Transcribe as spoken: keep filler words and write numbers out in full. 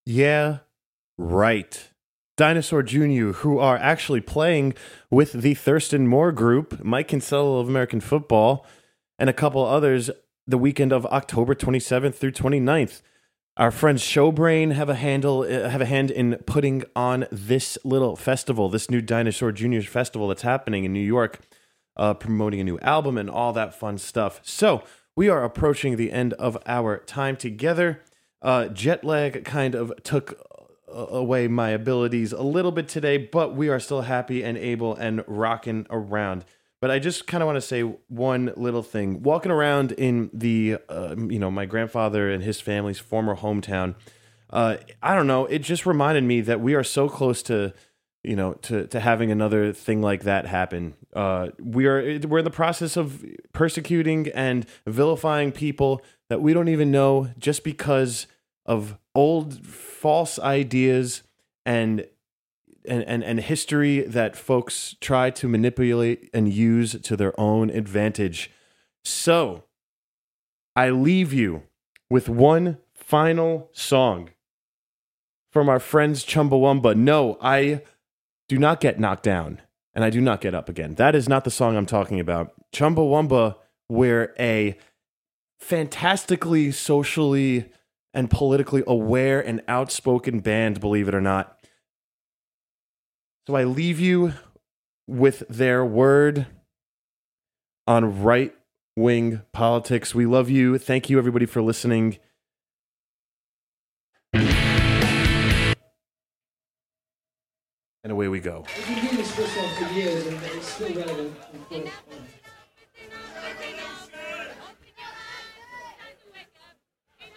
Yeah, right. Dinosaur Junior, who are actually playing with the Thurston Moore group, Mike Kinsella of American Football, and a couple others the weekend of October twenty-seventh through twenty-ninth. Our friends Showbrain have a handle uh, have a hand in putting on this little festival, this new Dinosaur Juniors festival that's happening in New York, uh, promoting a new album and all that fun stuff. So we are approaching the end of our time together. Uh, jet lag kind of took away my abilities a little bit today, but we are still happy and able and rocking around. But I just kind of want to say one little thing. Walking around in the, uh, you know, my grandfather and his family's former hometown, uh, I don't know, it just reminded me that we are so close to, you know, to, to having another thing like that happen. Uh, we are, we're in the process of persecuting and vilifying people that we don't even know just because of old false ideas and and, and and history that folks try to manipulate and use to their own advantage. So I leave you with one final song from our friends Chumbawamba. No, I do not get knocked down and I do not get up again. That is not the song I'm talking about. Chumbawamba, where a fantastically socially and politically aware and outspoken band, believe it or not. So I leave you with their word on right-wing politics. We love you. Thank you, everybody, for listening. And away we go. We've been doing this for years and it's still relevant.